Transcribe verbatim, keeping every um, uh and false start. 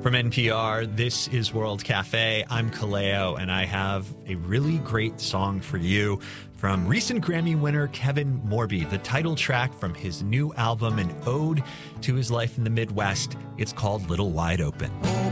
From N P R, this is World Cafe. I'm Kaleo, and I have a really great song for you from recent Grammy winner Kevin Morby, the title track from his new album, an ode to his life in the Midwest. It's called Little Wide Open.